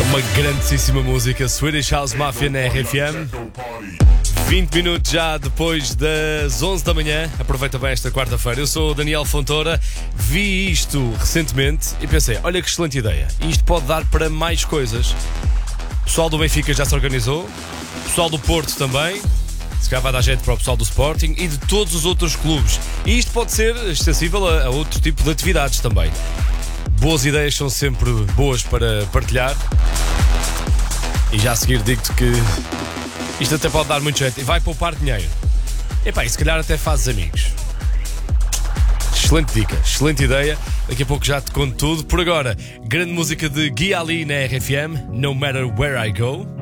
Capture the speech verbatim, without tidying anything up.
Uma grandíssima música, Swedish House Mafia na R F M. vinte minutos já depois das onze da manhã. Aproveita bem esta quarta-feira. Eu sou o Daniel Fontoura. Vi isto recentemente e pensei, olha que excelente ideia. Isto pode dar para mais coisas. O pessoal do Benfica já se organizou. O pessoal do Porto também. Se calhar vai dar jeito para o pessoal do Sporting e de todos os outros clubes. E isto pode ser extensível a, a outro tipo de atividades também. Boas ideias são sempre boas para partilhar. E já a seguir digo-te que isto até pode dar muito jeito e vai poupar dinheiro. Epá, e se calhar até fazes amigos. Excelente dica, excelente ideia. Daqui a pouco já te conto tudo. Por agora, grande música de Gui Ali na R F M, No Matter Where I Go.